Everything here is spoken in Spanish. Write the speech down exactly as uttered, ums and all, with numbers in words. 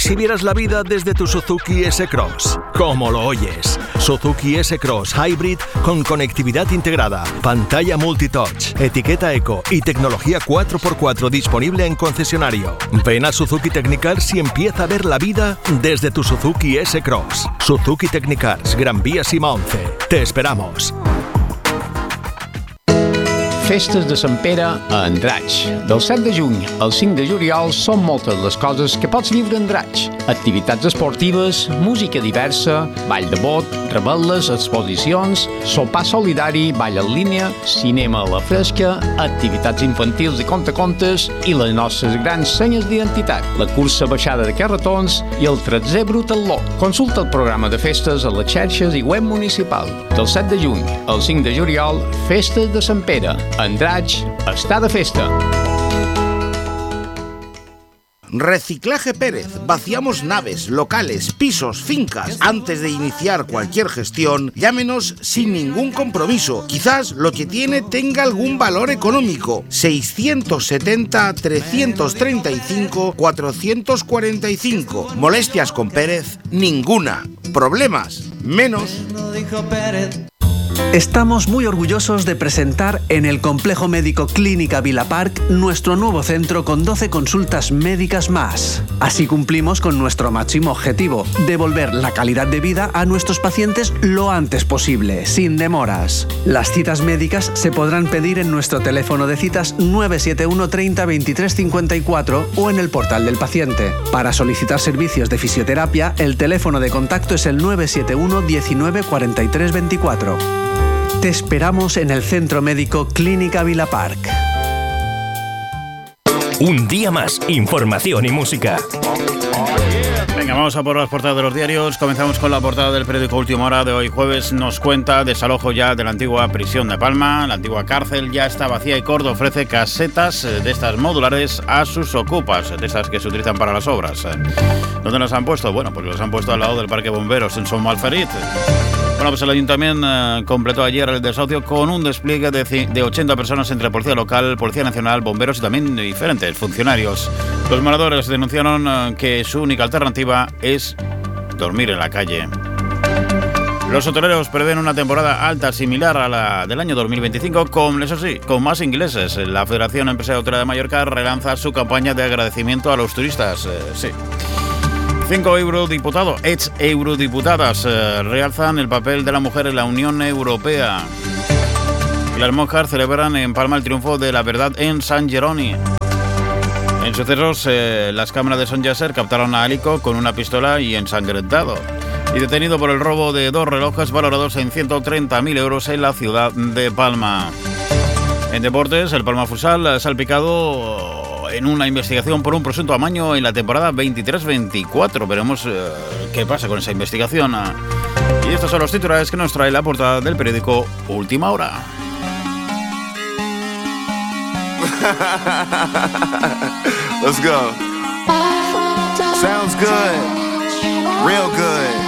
si vieras la vida desde tu Suzuki S-Cross. ¿Cómo lo oyes? Suzuki S-Cross Hybrid con conectividad integrada, pantalla multitouch, etiqueta eco y tecnología cuatro por cuatro disponible en concesionario. Ven a Suzuki Technicars y empieza a ver la vida desde tu Suzuki S-Cross. Suzuki Technicars, Gran Vía Sima once. Te esperamos. Festes de Sant Pere a Andratx. Del set de juny al cinc de juliol són moltes les coses que pots viure a Andratx. Activitats esportives, música diversa, ball de bot, revetles, exposicions, sopar solidari, ball en línia, cinema a la fresca, activitats infantils i contacontes i les nostres grans senyes d'identitat, la cursa baixada de carretons i el tretzè Brutal Lot. Consulta el programa de festes a les xarxes i web municipal. Del set de juny al cinc de juliol, Festes de Sant Pere. Andratx està de festa. Reciclaje Pérez. Vaciamos naves, locales, pisos, fincas. Antes de iniciar cualquier gestión, llámenos sin ningún compromiso. Quizás lo que tiene tenga algún valor económico. seiscientos setenta, trescientos treinta y cinco, cuatrocientos cuarenta y cinco. Molestias con Pérez, ninguna. Problemas, menos. Estamos muy orgullosos de presentar en el Complejo Médico Clínica Vila Park nuestro nuevo centro con doce consultas médicas más. Así cumplimos con nuestro máximo objetivo, devolver la calidad de vida a nuestros pacientes lo antes posible, sin demoras. Las citas médicas se podrán pedir en nuestro teléfono de citas nueve siete uno treinta veintitrés cincuenta y cuatro o en el portal del paciente. Para solicitar servicios de fisioterapia, el teléfono de contacto es el nueve siete uno diecinueve cuarenta y tres veinticuatro. Te esperamos en el Centro Médico Clínica Vila Park. Un día más, información y música. Venga, vamos a por las portadas de los diarios. Comenzamos con la portada del periódico Última Hora de hoy jueves. Nos cuenta desalojo ya de la antigua prisión de Palma. La antigua cárcel ya está vacía y Córdoba ofrece casetas de estas modulares a sus ocupas, de estas que se utilizan para las obras. ¿Dónde las han puesto? Bueno, pues los han puesto al lado del Parque Bomberos en Somalferit. Bueno, pues el Ayuntamiento eh, completó ayer el desahucio con un despliegue de, de ochenta personas entre Policía Local, Policía Nacional, bomberos y también diferentes funcionarios. Los moradores denunciaron eh, que su única alternativa es dormir en la calle. Los hoteleros prevén una temporada alta similar a la del año dos mil veinticinco, con, eso sí, con más ingleses. La Federación Empresaria Hotelera de Mallorca relanza su campaña de agradecimiento a los turistas. Eh, sí. Cinco eurodiputados, ex eurodiputadas, eh, realzan el papel de la mujer en la Unión Europea. Y las monjas celebran en Palma el triunfo de la verdad en San Jeroni. En sucesos, eh, las cámaras de Son Yasser captaron a Alico con una pistola y ensangrentado. Y detenido por el robo de dos relojes valorados en ciento treinta mil euros en la ciudad de Palma. En deportes, el Palma Futsal salpicado en una investigación por un presunto amaño en la temporada veintitrés veinticuatro. Veremos eh, qué pasa con esa investigación. Y estos son los titulares que nos trae la portada del periódico Última Hora. Let's go. Sounds good. Real good.